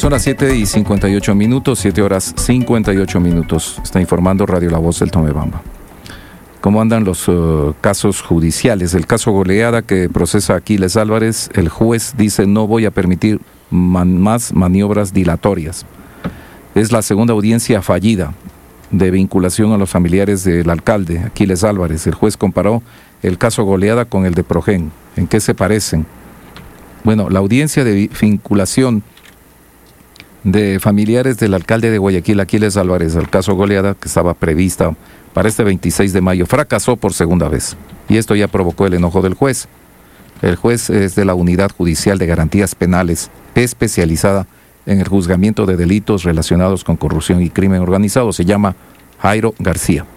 Son las 7:58, 7 horas 58 minutos. Está informando Radio La Voz del Tomebamba. ¿Cómo andan los casos judiciales? El caso Goleada que procesa Aquiles Álvarez, el juez dice no voy a permitir más maniobras dilatorias. Es la segunda audiencia fallida de vinculación a los familiares del alcalde Aquiles Álvarez. El juez comparó el caso Goleada con el de Progen. ¿En qué se parecen? Bueno, la audiencia de vinculación de familiares del alcalde de Guayaquil, Aquiles Álvarez, al caso Goleada, que estaba prevista para este 26 de mayo, fracasó por segunda vez. Y esto ya provocó el enojo del juez. El juez es de la Unidad Judicial de Garantías Penales, especializada en el juzgamiento de delitos relacionados con corrupción y crimen organizado. Se llama Jairo García.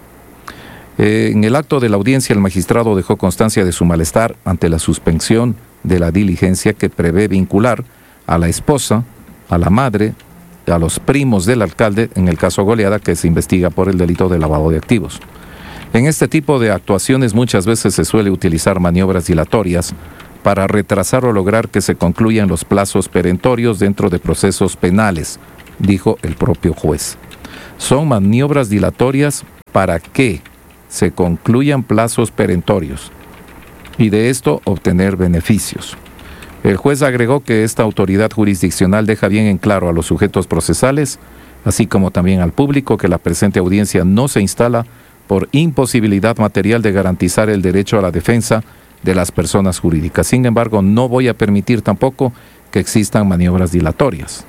En el acto de la audiencia, el magistrado dejó constancia de su malestar ante la suspensión de la diligencia que prevé vincular a la esposa, a la madre, a los primos del alcalde, en el caso Goleada, que se investiga por el delito de lavado de activos. En este tipo de actuaciones muchas veces se suele utilizar maniobras dilatorias para retrasar o lograr que se concluyan los plazos perentorios dentro de procesos penales, dijo el propio juez. Son maniobras dilatorias para que se concluyan plazos perentorios y de esto obtener beneficios. El juez agregó que esta autoridad jurisdiccional deja bien en claro a los sujetos procesales, así como también al público, que la presente audiencia no se instala por imposibilidad material de garantizar el derecho a la defensa de las personas jurídicas. Sin embargo, no voy a permitir tampoco que existan maniobras dilatorias.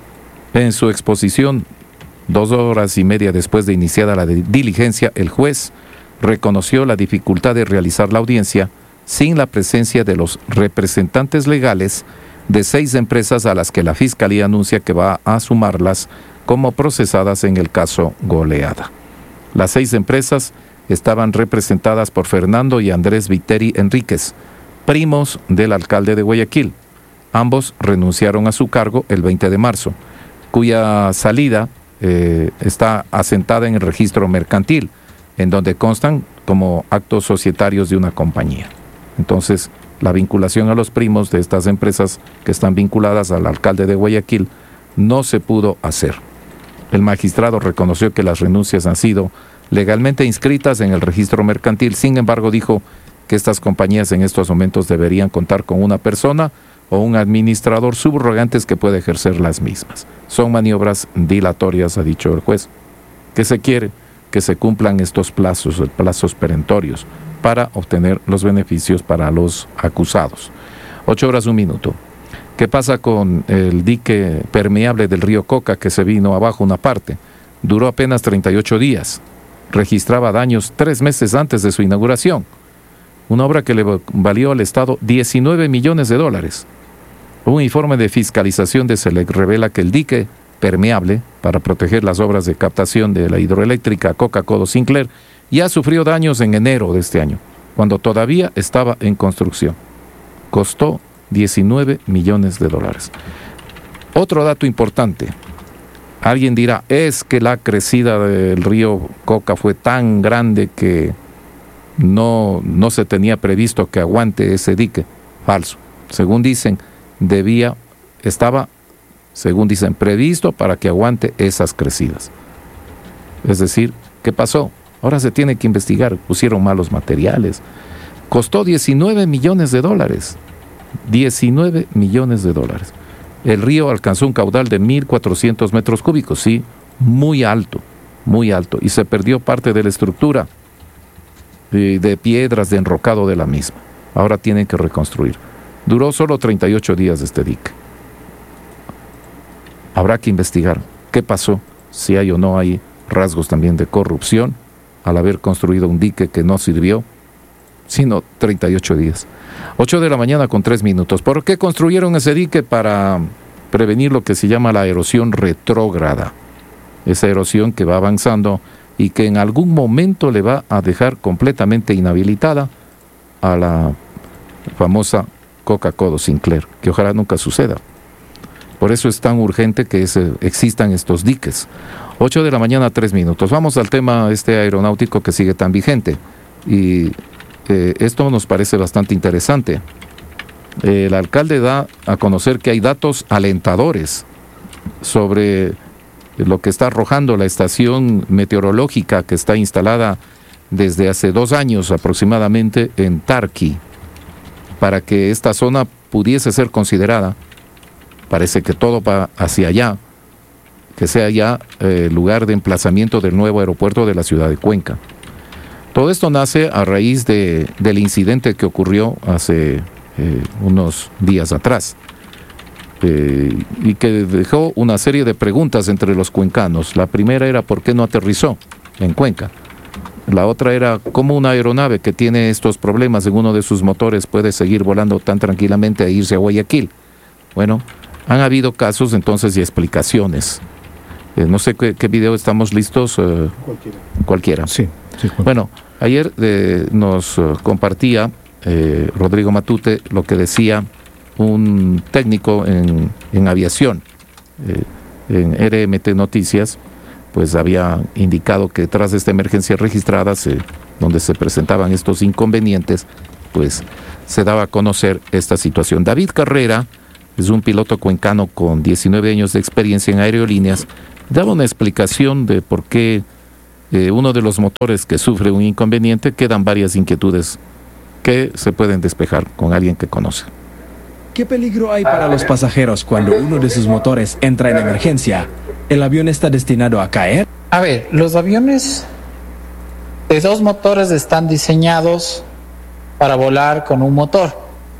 En su exposición, 2 horas y media después de iniciada la diligencia, el juez reconoció la dificultad de realizar la audiencia sin la presencia de los representantes legales de 6 empresas a las que la Fiscalía anuncia que va a sumarlas como procesadas en el caso Goleada. Las 6 empresas estaban representadas por Fernando y Andrés Viteri Enríquez, primos del alcalde de Guayaquil. Ambos renunciaron a su cargo el 20 de marzo, cuya salida está asentada en el registro mercantil, en donde constan como actos societarios de una compañía. Entonces, la vinculación a los primos de estas empresas que están vinculadas al alcalde de Guayaquil no se pudo hacer. El magistrado reconoció que las renuncias han sido legalmente inscritas en el registro mercantil, sin embargo dijo que estas compañías en estos momentos deberían contar con una persona o un administrador subrogantes que pueda ejercer las mismas. Son maniobras dilatorias, ha dicho el juez. ¿Qué se quiere? Que se cumplan estos plazos perentorios, para obtener los beneficios para los acusados. 8 horas 1 minuto. ¿Qué pasa con el dique permeable del río Coca que se vino abajo una parte? Duró apenas 38 días. Registraba daños 3 meses antes de su inauguración. Una obra que le valió al Estado $19 millones. Un informe de fiscalización de SELEC revela que el dique permeable para proteger las obras de captación de la hidroeléctrica Coca-Codo Sinclair ya sufrió daños en enero de este año, cuando todavía estaba en construcción. Costó $19 millones. Otro dato importante. Alguien dirá, es que la crecida del río Coca fue tan grande que no se tenía previsto que aguante ese dique. Falso. Según dicen, estaba previsto para que aguante esas crecidas. Es decir, ¿qué pasó? Ahora se tiene que investigar, pusieron malos materiales. Costó $19 millones. $19 millones. El río alcanzó un caudal de 1.400 metros cúbicos, sí, muy alto, y se perdió parte de la estructura de piedras de enrocado de la misma. Ahora tienen que reconstruir. Duró solo 38 días este dique. Habrá que investigar qué pasó, si hay o no hay rasgos también de corrupción al haber construido un dique que no sirvió, sino 38 días. 8 de la mañana con 3 minutos. ¿Por qué construyeron ese dique? Para prevenir lo que se llama la erosión retrógrada. Esa erosión que va avanzando y que en algún momento le va a dejar completamente inhabilitada a la famosa Coca-Codo Sinclair, que ojalá nunca suceda. Por eso es tan urgente que existan estos diques. 8 de la mañana, 3 minutos. Vamos al tema aeronáutico que sigue tan vigente. Y esto nos parece bastante interesante. El alcalde da a conocer que hay datos alentadores sobre lo que está arrojando la estación meteorológica que está instalada desde hace 2 años aproximadamente en Tarqui, para que esta zona pudiese ser considerada. Parece que todo va hacia allá, que sea ya lugar de emplazamiento del nuevo aeropuerto de la ciudad de Cuenca. Todo esto nace a raíz del incidente que ocurrió hace unos días atrás y que dejó una serie de preguntas entre los cuencanos. La primera era ¿por qué no aterrizó en Cuenca? La otra era ¿cómo una aeronave que tiene estos problemas en uno de sus motores puede seguir volando tan tranquilamente e irse a Guayaquil? Bueno, han habido casos entonces y explicaciones. No sé qué video estamos listos. Cualquiera. Sí. Bueno, ayer nos compartía Rodrigo Matute lo que decía un técnico en aviación en RMT Noticias, pues había indicado que tras esta emergencia registrada, donde se presentaban estos inconvenientes, pues se daba a conocer esta situación. David Carrera es un piloto cuencano con 19 años de experiencia en aerolíneas, daba una explicación de por qué uno de los motores que sufre un inconveniente. Quedan varias inquietudes que se pueden despejar con alguien que conoce. ¿Qué peligro hay para los pasajeros cuando uno de sus motores entra en emergencia? ¿El avión está destinado a caer? A ver, los aviones de 2 motores están diseñados para volar con un motor.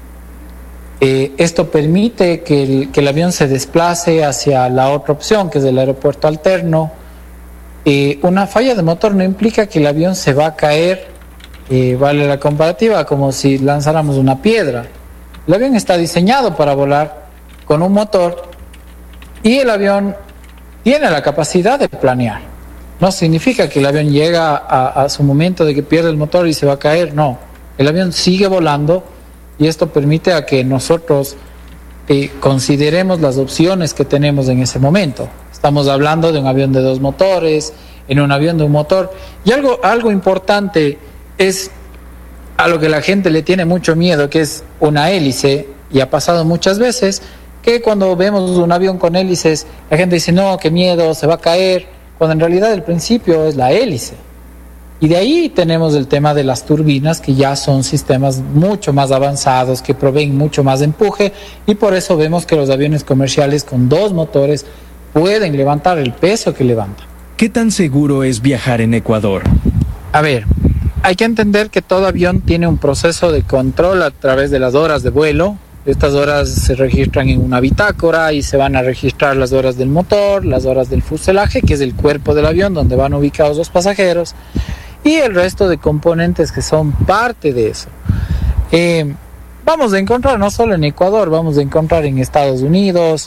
Esto permite que el avión se desplace hacia la otra opción, que es el aeropuerto alterno. Una falla de motor no implica que el avión se va a caer, vale la comparativa, como si lanzáramos una piedra. El avión está diseñado para volar con un motor y el avión tiene la capacidad de planear. No significa que el avión llega a su momento de que pierde el motor y se va a caer, no. El avión sigue volando y esto permite a que nosotros consideremos las opciones que tenemos en ese momento. Estamos hablando de un avión de 2 motores, en un avión de un motor. Y algo importante es a lo que la gente le tiene mucho miedo, que es una hélice, y ha pasado muchas veces, que cuando vemos un avión con hélices, la gente dice, no, qué miedo, se va a caer, cuando en realidad el principio es la hélice. Y de ahí tenemos el tema de las turbinas, que ya son sistemas mucho más avanzados, que proveen mucho más empuje, y por eso vemos que los aviones comerciales con 2 motores pueden levantar el peso que levantan. ¿Qué tan seguro es viajar en Ecuador? A ver, hay que entender que todo avión tiene un proceso de control a través de las horas de vuelo. Estas horas se registran en una bitácora y se van a registrar las horas del motor, las horas del fuselaje, que es el cuerpo del avión donde van ubicados los pasajeros, y el resto de componentes que son parte de eso. Vamos a encontrar no solo en Ecuador, vamos a encontrar en Estados Unidos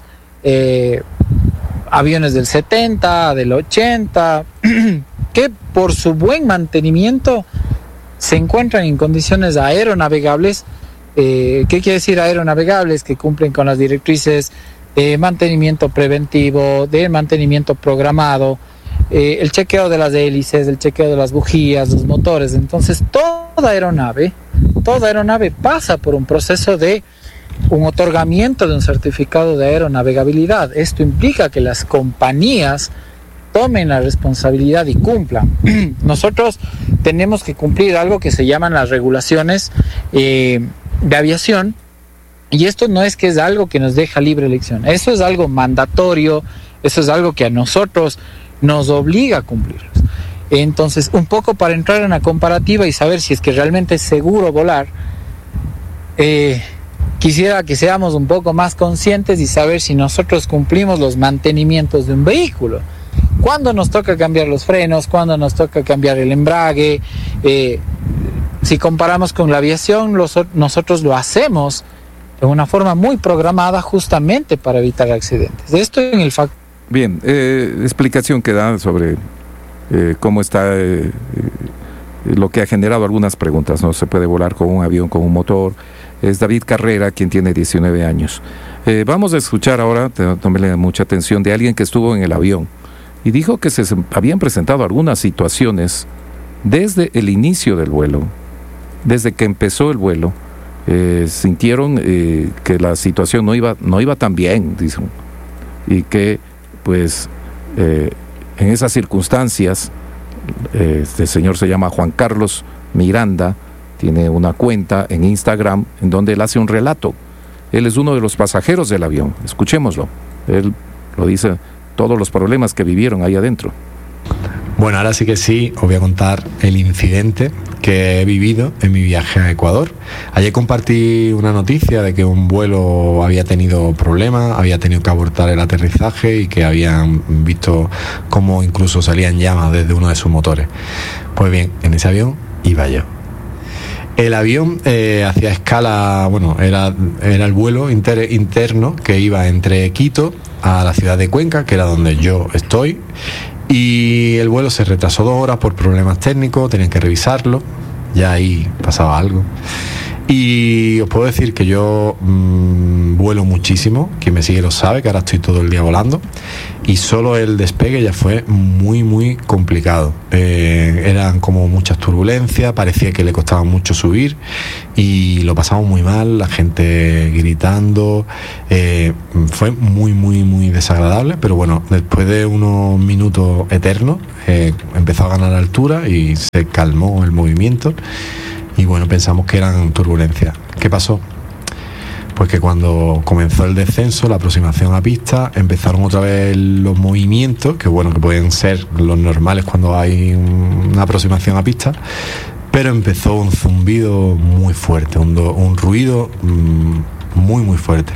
aviones del 70, del 80, que por su buen mantenimiento se encuentran en condiciones aeronavegables. ¿Qué quiere decir aeronavegables? Que cumplen con las directrices de mantenimiento preventivo, de mantenimiento programado, el chequeo de las hélices, el chequeo de las bujías, los motores. Entonces toda aeronave pasa por un proceso de un otorgamiento de un certificado de aeronavegabilidad. Esto implica que las compañías tomen la responsabilidad y cumplan. Nosotros tenemos que cumplir algo que se llaman las regulaciones de aviación, y esto no es que es algo que nos deja libre elección, eso es algo mandatorio, eso es algo que a nosotros nos obliga a cumplir. Entonces, un poco para entrar en una comparativa y saber si es que realmente es seguro volar, quisiera que seamos un poco más conscientes y saber si nosotros cumplimos los mantenimientos de un vehículo. ¿Cuándo nos toca cambiar los frenos? ¿Cuándo nos toca cambiar el embrague? Si comparamos con la aviación, nosotros lo hacemos de una forma muy programada justamente para evitar accidentes. Esto en el factor. Bien, explicación que da sobre cómo está lo que ha generado algunas preguntas. No se puede volar con un avión con un motor. Es David Carrera, quien tiene 19 años. Vamos a escuchar ahora, tómele mucha atención, de alguien que estuvo en el avión y dijo que se habían presentado algunas situaciones desde el inicio del vuelo, desde que empezó el vuelo. Sintieron que la situación no iba tan bien, dicen, y que pues en esas circunstancias, este señor se llama Juan Carlos Miranda, tiene una cuenta en Instagram en donde él hace un relato. Él es uno de los pasajeros del avión. Escuchémoslo. Él lo dice, todos los problemas que vivieron ahí adentro. Bueno, ahora sí que sí, os voy a contar el incidente que he vivido en mi viaje a Ecuador. Ayer compartí una noticia de que un vuelo había tenido problemas, había tenido que abortar el aterrizaje y que habían visto cómo incluso salían llamas desde uno de sus motores. Pues bien, en ese avión iba yo. El avión hacía escala, bueno, era el vuelo interno que iba entre Quito a la ciudad de Cuenca, que era donde yo estoy, y el vuelo se retrasó 2 horas por problemas técnicos, tenían que revisarlo, ya ahí pasaba algo. Y os puedo decir que yo vuelo muchísimo, quien me sigue lo sabe, que ahora estoy todo el día volando, y solo el despegue ya fue muy muy complicado. Eran como muchas turbulencias, parecía que le costaba mucho subir y lo pasamos muy mal, la gente gritando, fue muy muy muy desagradable, pero bueno, después de unos minutos eternos empezó a ganar altura y se calmó el movimiento. Y bueno, pensamos que eran turbulencias. ¿Qué pasó? Pues que cuando comenzó el descenso, la aproximación a pista, empezaron otra vez los movimientos, que bueno, que pueden ser los normales cuando hay una aproximación a pista, pero empezó un zumbido muy fuerte, un ruido muy muy fuerte.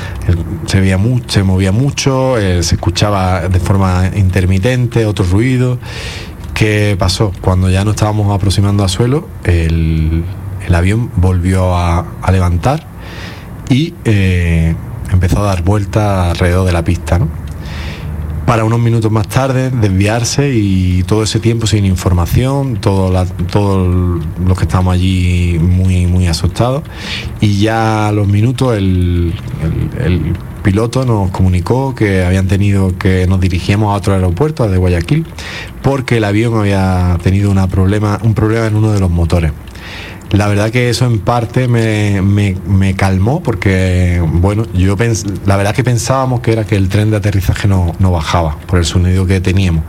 Se movía mucho, se escuchaba de forma intermitente otro ruido. ¿Qué pasó? Cuando ya nos estábamos aproximando a suelo, el avión volvió a levantar y empezó a dar vueltas alrededor de la pista, ¿no? Para unos minutos más tarde desviarse, y todo ese tiempo sin información, todos los que estábamos allí muy muy asustados, y ya a los minutos el piloto nos comunicó que habían tenido que nos dirigíamos a otro aeropuerto, al de Guayaquil, porque el avión había tenido un problema en uno de los motores. La verdad que eso en parte me calmó, porque bueno, la verdad que pensábamos que era que el tren de aterrizaje no bajaba por el sonido que teníamos,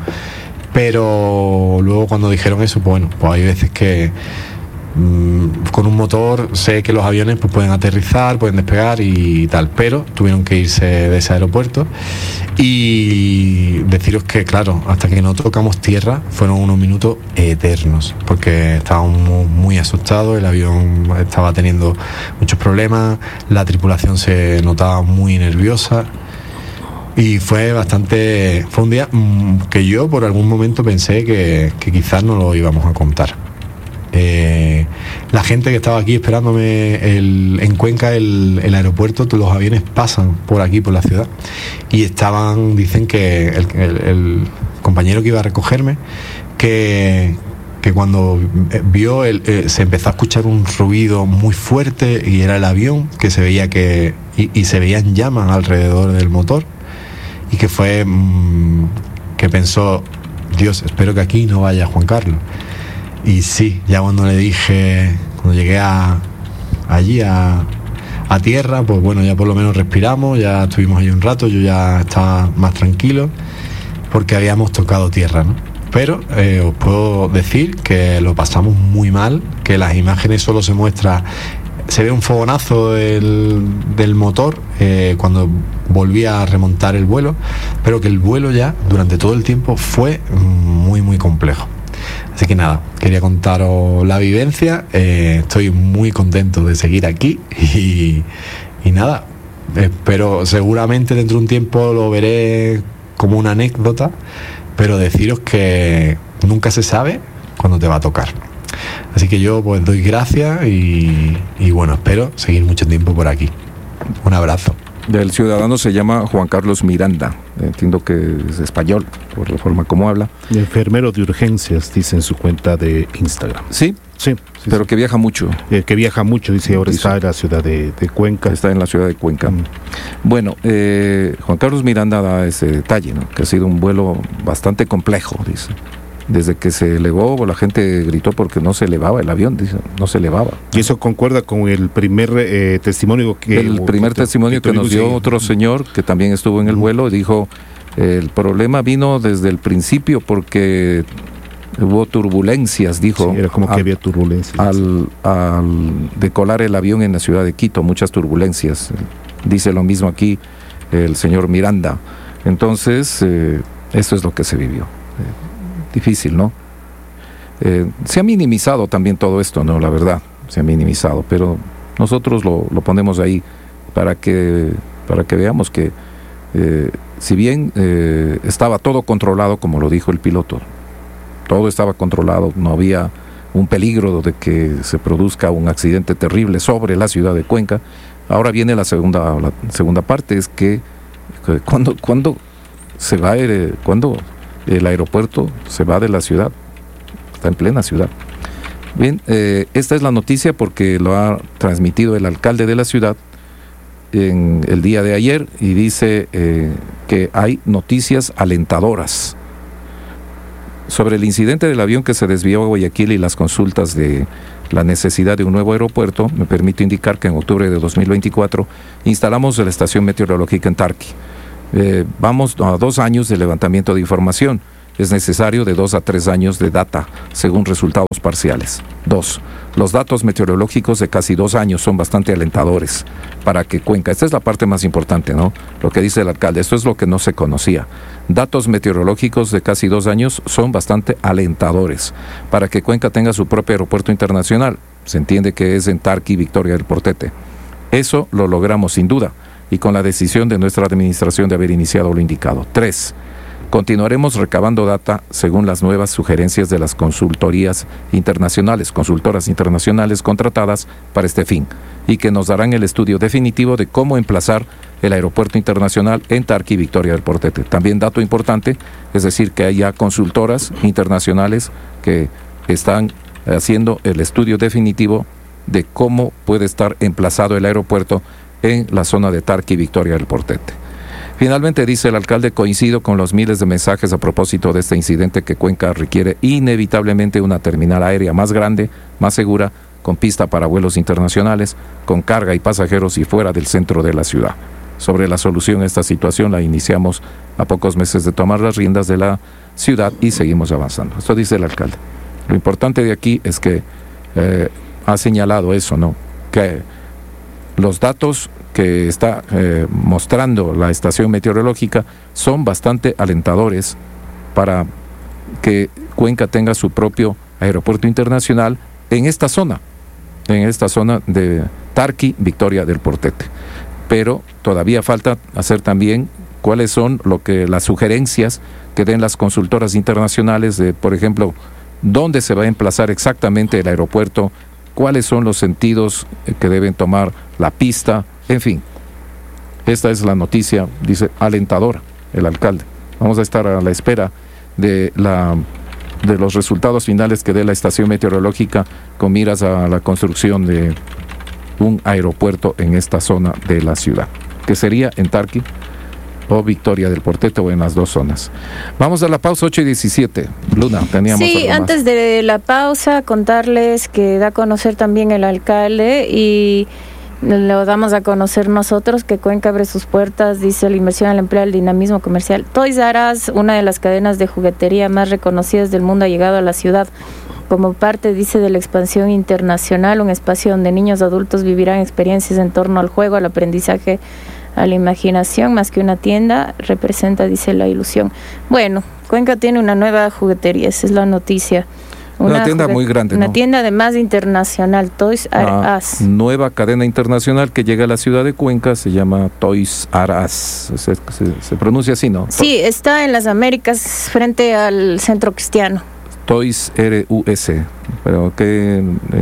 pero luego cuando dijeron eso, pues bueno, pues hay veces que con un motor sé que los aviones pues pueden aterrizar, pueden despegar y tal, pero tuvieron que irse de ese aeropuerto. Y deciros que claro, hasta que no tocamos tierra fueron unos minutos eternos, porque estábamos muy asustados, el avión estaba teniendo muchos problemas, la tripulación se notaba muy nerviosa. Y fue un día que yo por algún momento pensé que quizás no lo íbamos a contar. La gente que estaba aquí esperándome en Cuenca, el aeropuerto, los aviones pasan por aquí, por la ciudad, y dicen que el compañero que iba a recogerme, que cuando vio se empezó a escuchar un ruido muy fuerte, y era el avión, que se veía y se veían llamas alrededor del motor, y que fue que pensó, Dios, espero que aquí no vaya Juan Carlos. Y sí, ya cuando llegué allí a tierra, pues bueno, ya por lo menos respiramos, ya estuvimos ahí un rato, yo ya estaba más tranquilo, porque habíamos tocado tierra, ¿no? Pero os puedo decir que lo pasamos muy mal, que las imágenes solo se ve un fogonazo del motor cuando volvía a remontar el vuelo, pero que el vuelo ya durante todo el tiempo fue muy muy complejo. Así que nada, quería contaros la vivencia, estoy muy contento de seguir aquí y nada, espero seguramente dentro de un tiempo lo veré como una anécdota, pero deciros que nunca se sabe cuándo te va a tocar. Así que yo pues doy gracias y bueno, espero seguir mucho tiempo por aquí. Un abrazo. El ciudadano se llama Juan Carlos Miranda, entiendo que es español por la forma como habla. Enfermero de urgencias, dice en su cuenta de Instagram. ¿Sí? Sí. Pero que viaja mucho. Que viaja mucho, dice, ahora está en la ciudad de Cuenca. Está en la ciudad de Cuenca. Bueno, Juan Carlos Miranda da ese detalle, ¿no? Que ha sido un vuelo bastante complejo, dice. Desde que se elevó, la gente gritó porque no se elevaba el avión, dice, no se elevaba. Y eso concuerda con el primer testimonio que nos dio otro señor que también estuvo en el vuelo, dijo El problema vino desde el principio porque hubo turbulencias, dijo. Sí, era como que había turbulencias. Al decolar el avión en la ciudad de Quito, muchas turbulencias. Dice lo mismo aquí el señor Miranda. Entonces, eso es lo que se vivió. Difícil, ¿no? Se ha minimizado también todo esto, ¿no? La verdad, se ha minimizado, pero nosotros lo ponemos ahí para que veamos que si bien estaba todo controlado, como lo dijo el piloto, todo estaba controlado, no había un peligro de que se produzca un accidente terrible sobre la ciudad de Cuenca. Ahora viene la segunda parte, es que cuando se va cuando el aeropuerto se va de la ciudad, está en plena ciudad. Bien, esta es la noticia porque lo ha transmitido el alcalde de la ciudad en el día de ayer y dice que hay noticias alentadoras sobre el incidente del avión que se desvió a Guayaquil y las consultas de la necesidad de un nuevo aeropuerto. Me permito indicar que en octubre de 2024 instalamos la estación meteorológica en Tarqui. Vamos a 2 años de levantamiento de información. Es necesario de 2 a 3 años de data, según resultados parciales. 2. Los datos meteorológicos de casi 2 años son bastante alentadores para que Cuenca, esta es la parte más importante, ¿no? Lo que dice el alcalde, esto es lo que no se conocía. Datos meteorológicos de casi 2 años son bastante alentadores para que Cuenca tenga su propio aeropuerto internacional. Se entiende que es en Tarqui, Victoria del Portete. Eso lo logramos sin duda y con la decisión de nuestra administración de haber iniciado lo indicado. 3. Continuaremos recabando data según las nuevas sugerencias de las consultoras internacionales contratadas para este fin y que nos darán el estudio definitivo de cómo emplazar el aeropuerto internacional en Tarqui, Victoria del Portete. También dato importante, es decir, que hay ya consultoras internacionales que están haciendo el estudio definitivo de cómo puede estar emplazado el aeropuerto en la zona de Tarqui, Victoria del Portete. Finalmente, dice el alcalde, coincido con los miles de mensajes a propósito de este incidente que Cuenca requiere inevitablemente una terminal aérea más grande, más segura, con pista para vuelos internacionales, con carga y pasajeros y fuera del centro de la ciudad. Sobre la solución a esta situación la iniciamos a pocos meses de tomar las riendas de la ciudad y seguimos avanzando. Esto dice el alcalde. Lo importante de aquí es que ha señalado eso, ¿no? Que los datos que está mostrando la estación meteorológica son bastante alentadores para que Cuenca tenga su propio aeropuerto internacional en esta zona de Tarqui, Victoria del Portete. Pero todavía falta hacer también cuáles son las sugerencias que den las consultoras internacionales de, por ejemplo, dónde se va a emplazar exactamente el aeropuerto, cuáles son los sentidos que deben tomar la pista, en fin. Esta es la noticia, dice, alentadora el alcalde. Vamos a estar a la espera de los resultados finales que dé la estación meteorológica con miras a la construcción de un aeropuerto en esta zona de la ciudad, que sería en Tarqui o Victoria del Portete o en las dos zonas. Vamos a la pausa, 8:17. Luna, teníamos Sí, antes de la pausa, contarles que da a conocer también el alcalde y lo damos a conocer nosotros, que Cuenca abre sus puertas, dice, la inversión al empleo, el dinamismo comercial. Toys R Us, una de las cadenas de juguetería más reconocidas del mundo, ha llegado a la ciudad como parte, dice, de la expansión internacional, un espacio donde niños y adultos vivirán experiencias en torno al juego, al aprendizaje, a la imaginación. Más que una tienda, representa, dice, la ilusión. Bueno, Cuenca tiene una nueva juguetería, esa es la noticia. Una tienda muy grande, una ¿no? tienda además internacional, Toys R Us. Nueva cadena internacional que llega a la ciudad de Cuenca, se llama Toys R Us. Se pronuncia así, ¿no? Sí, está en las Américas, frente al Centro Cristiano. Toys R-U-S, pero que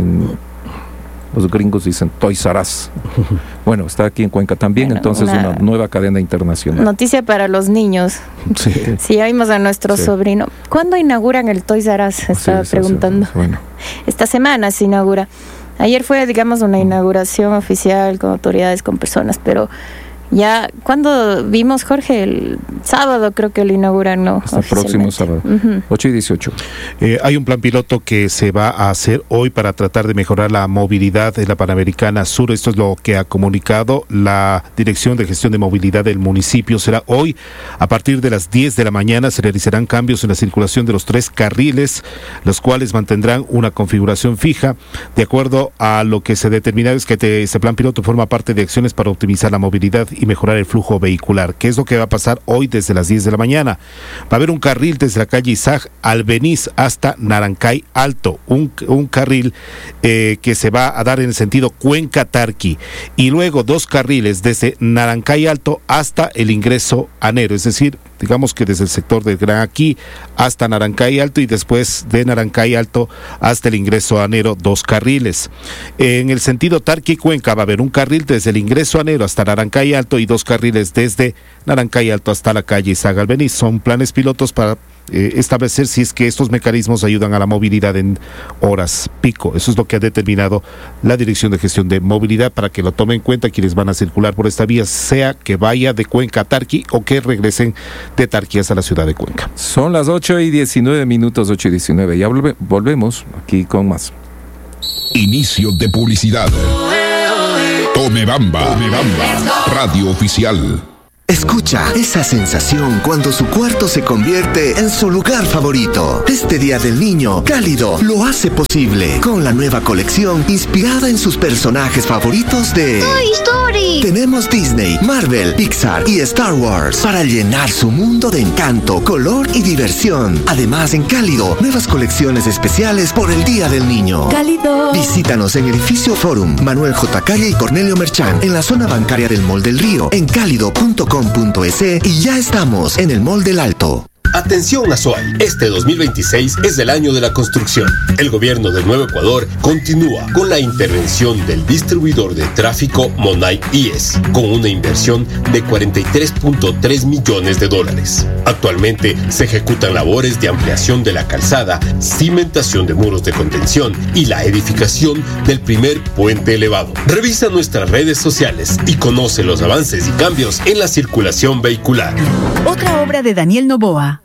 los gringos dicen Toys R Us. Bueno, está aquí en Cuenca también, bueno, entonces una nueva cadena internacional. Noticia para los niños. Sí. Si ya vimos a nuestro sobrino. ¿Cuándo inauguran el Toys R Us? Estaba preguntando. Bueno. Esta semana se inaugura. Ayer fue, digamos, una inauguración oficial con autoridades, con personas, pero Ya, ¿cuándo vimos, Jorge? El sábado creo que lo inauguran, ¿no? Hasta el próximo sábado, 8:18. Hay un plan piloto que se va a hacer hoy para tratar de mejorar la movilidad en la Panamericana Sur. Esto es lo que ha comunicado la Dirección de Gestión de Movilidad del municipio. Será hoy, a partir de las 10 de la mañana, se realizarán cambios en la circulación de los 3 carriles, los cuales mantendrán una configuración fija. De acuerdo a lo que se determina es que este plan piloto forma parte de acciones para optimizar la movilidad y mejorar el flujo vehicular. ¿Qué es lo que va a pasar hoy desde las 10 de la mañana? Va a haber un carril desde la calle Isaac Albeniz hasta Narancay Alto, un carril que se va a dar en el sentido Cuenca-Tarqui, y luego 2 carriles desde Narancay Alto hasta el ingreso a Nero, es decir, digamos que desde el sector del Gran Aquí hasta Narancay Alto, y después de Narancay Alto hasta el ingreso a Nero, 2 carriles. En el sentido Tarqui-Cuenca va a haber un carril desde el ingreso a Nero hasta Narancay Alto y 2 carriles desde Narancay Alto hasta la calle Isaac Albeniz. Son planes pilotos para establecer si es que estos mecanismos ayudan a la movilidad en horas pico. Eso es lo que ha determinado la Dirección de Gestión de Movilidad, para que lo tomen en cuenta quienes van a circular por esta vía, sea que vaya de Cuenca a Tarqui o que regresen de Tarqui hasta la ciudad de Cuenca. Son las 8:19, 8:19. Ya volvemos aquí con más. Inicio de publicidad. Tomebamba, radio oficial. Escucha esa sensación cuando su cuarto se convierte en su lugar favorito. Este Día del Niño, Cálido lo hace posible con la nueva colección inspirada en sus personajes favoritos de Toy Story. Tenemos Disney, Marvel, Pixar y Star Wars para llenar su mundo de encanto, color y diversión. Además, en Cálido, nuevas colecciones especiales por el Día del Niño. Cálido. Visítanos en Edificio Forum, Manuel J. Calle y Cornelio Merchán, en la zona bancaria del Mall del Río, en cálido.com.es, y ya estamos en el Mall del Alto. Atención Azuay, este 2026 es el año de la construcción. El gobierno del Nuevo Ecuador continúa con la intervención del distribuidor de tráfico Monay IES, con una inversión de $43.3 millones. Actualmente se ejecutan labores de ampliación de la calzada, cimentación de muros de contención y la edificación del primer puente elevado. Revisa nuestras redes sociales y conoce los avances y cambios en la circulación vehicular. Otra obra de Daniel Noboa.